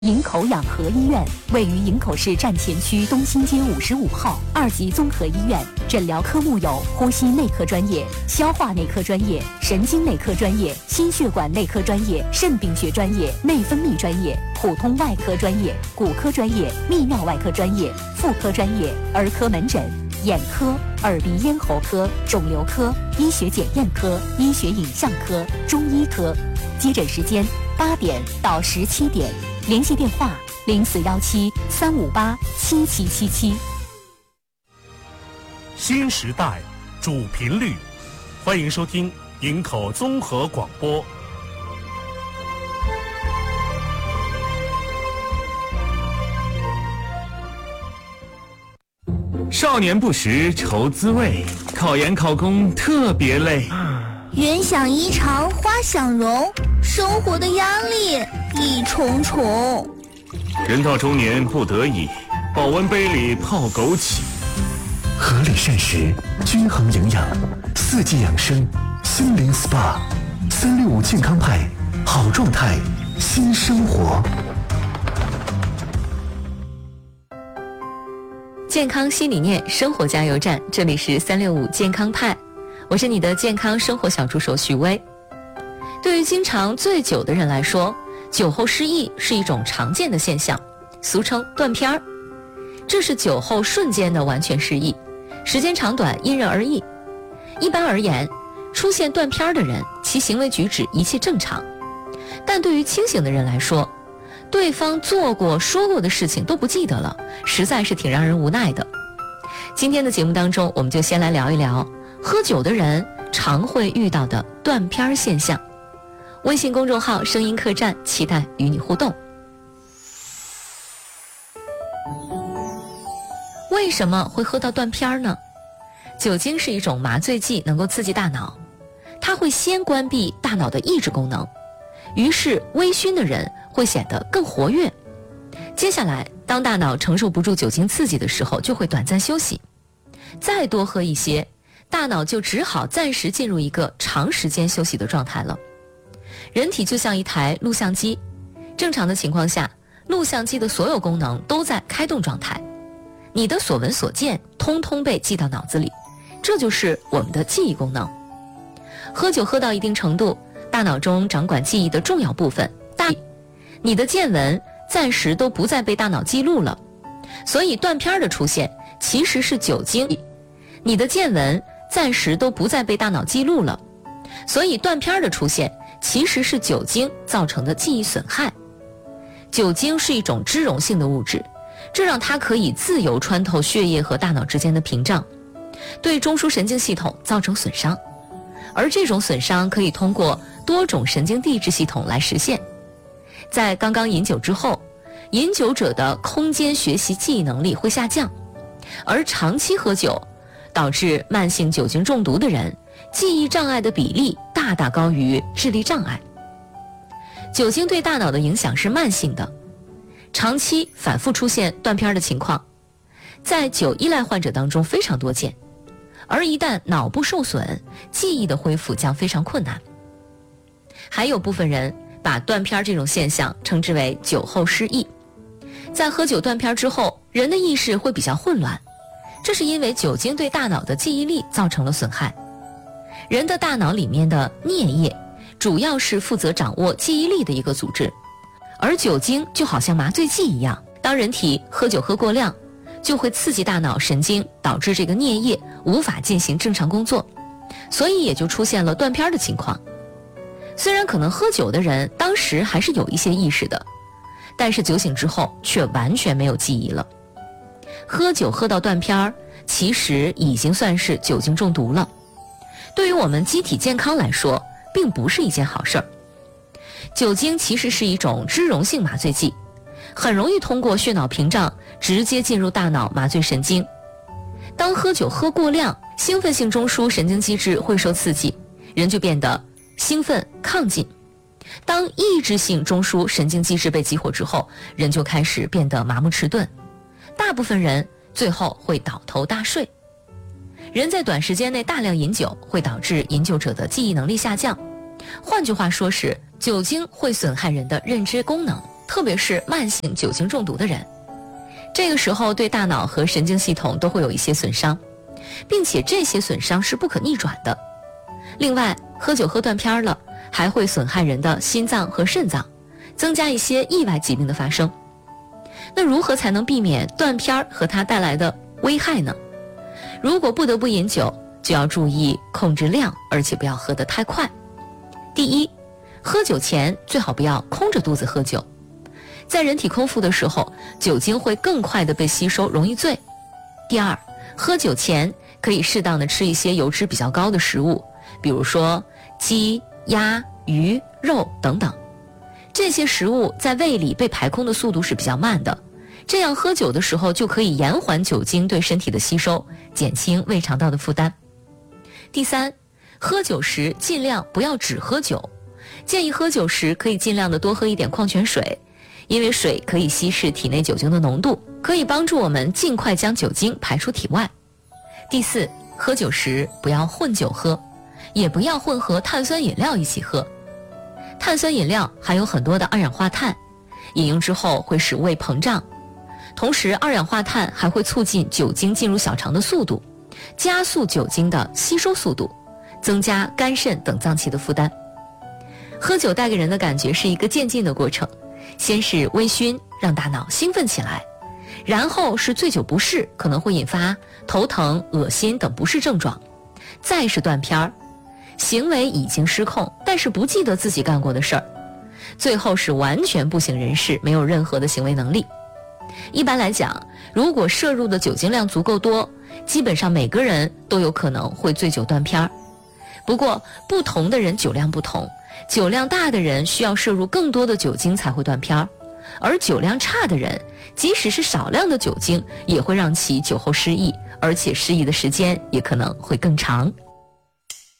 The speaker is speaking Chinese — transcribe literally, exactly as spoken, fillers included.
营口养和医院位于营口市站前区东兴街五十五号，二级综合医院，诊疗科目有呼吸内科专业、消化内科专业、神经内科专业、心血管内科专业、肾病学专业、内分泌专业、普通外科专业、骨科专业、泌尿外科专业、妇科专业、儿科门诊、眼科、耳鼻咽喉科、肿瘤科、医学检验科、医学影像科、中医科。接诊时间八点到十七点。联系电话零四幺七三五八七七七七。 新时代主频率，欢迎收听营口综合广播。 少年不识愁滋味，考研考公特别累。 人想衣裳花想容，生活的压力一重重。 人到中年不得已，保温杯里泡枸杞。 合理膳食，均衡营养，四季养生，心灵 S P A， 三六五健康派，好状态，新生活。 健康新理念，生活加油站，这里是三六五健康派，我是你的健康生活小助手许巍。对于经常醉酒的人来说，酒后失忆是一种常见的现象，俗称断片儿。这是酒后瞬间的完全失忆，时间长短因人而异。一般而言，出现断片儿的人，其行为举止一切正常，但对于清醒的人来说，对方做过说过的事情都不记得了，实在是挺让人无奈的。今天的节目当中，我们就先来聊一聊喝酒的人常会遇到的断片儿现象。微信公众号声音客栈，期待与你互动。为什么会喝到断片儿呢？酒精是一种麻醉剂，能够刺激大脑，它会先关闭大脑的抑制功能，于是微醺的人会显得更活跃。接下来，当大脑承受不住酒精刺激的时候，就会短暂休息。再多喝一些，大脑就只好暂时进入一个长时间休息的状态了。人体就像一台录像机，正常的情况下，录像机的所有功能都在开动状态，你的所闻所见通通被记到脑子里，这就是我们的记忆功能。喝酒喝到一定程度，大脑中掌管记忆的重要部分大，你的见闻暂时都不再被大脑记录了，所以断片的出现其实是酒精，你的见闻暂时都不再被大脑记录了，所以断片的出现其实是酒精造成的记忆损害。酒精是一种脂溶性的物质，这让它可以自由穿透血液和大脑之间的屏障，对中枢神经系统造成损伤，而这种损伤可以通过多种神经递质系统来实现。在刚刚饮酒之后，饮酒者的空间学习记忆能力会下降，而长期喝酒导致慢性酒精中毒的人，记忆障碍的比例大大高于智力障碍。酒精对大脑的影响是慢性的，长期反复出现断片的情况，在酒依赖患者当中非常多见，而一旦脑部受损，记忆的恢复将非常困难。还有部分人把断片这种现象称之为酒后失忆。在喝酒断片之后，人的意识会比较混乱，这是因为酒精对大脑的记忆力造成了损害。人的大脑里面的颞叶主要是负责掌握记忆力的一个组织，而酒精就好像麻醉剂一样，当人体喝酒喝过量，就会刺激大脑神经，导致这个颞叶无法进行正常工作，所以也就出现了断片的情况。虽然可能喝酒的人当时还是有一些意识的，但是酒醒之后却完全没有记忆了。喝酒喝到断片，其实已经算是酒精中毒了，对于我们机体健康来说，并不是一件好事儿。酒精其实是一种脂溶性麻醉剂，很容易通过血脑屏障直接进入大脑麻醉神经。当喝酒喝过量，兴奋性中枢神经机制会受刺激，人就变得兴奋亢进。当抑制性中枢神经机制被激活之后，人就开始变得麻木迟钝，大部分人最后会倒头大睡。人在短时间内大量饮酒会导致饮酒者的记忆能力下降，换句话说是酒精会损害人的认知功能， 特别是慢性酒精中毒的人。这个时候对大脑和神经系统都会有一些损伤，并且这些损伤是不可逆转的。另外，喝酒喝断片了，还会损害人的心脏和肾脏，增加一些意外疾病的发生。那如何才能避免断片和它带来的危害呢？如果不得不饮酒，就要注意控制量，而且不要喝得太快。第一，喝酒前最好不要空着肚子喝酒。在人体空腹的时候，酒精会更快地被吸收，容易醉。第二，喝酒前可以适当的吃一些油脂比较高的食物，比如说鸡、鸭、鱼、肉等等。这些食物在胃里被排空的速度是比较慢的，这样喝酒的时候就可以延缓酒精对身体的吸收，减轻胃肠道的负担。第三，喝酒时尽量不要只喝酒，建议喝酒时可以尽量的多喝一点矿泉水，因为水可以稀释体内酒精的浓度，可以帮助我们尽快将酒精排出体外。第四，喝酒时不要混酒喝，也不要混合碳酸饮料一起喝。碳酸饮料含有很多的二氧化碳，饮用之后会使胃膨胀，同时二氧化碳还会促进酒精进入小肠的速度，加速酒精的吸收速度，增加肝肾等脏器的负担。喝酒带给人的感觉是一个渐进的过程，先是微醺，让大脑兴奋起来，然后是醉酒不适，可能会引发头疼、恶心等不适症状，再是断片儿，行为已经失控，但是不记得自己干过的事儿，最后是完全不省人事，没有任何的行为能力。一般来讲，如果摄入的酒精量足够多，基本上每个人都有可能会醉酒断片儿。不过不同的人酒量不同，酒量大的人需要摄入更多的酒精才会断片儿，而酒量差的人即使是少量的酒精也会让其酒后失忆，而且失忆的时间也可能会更长。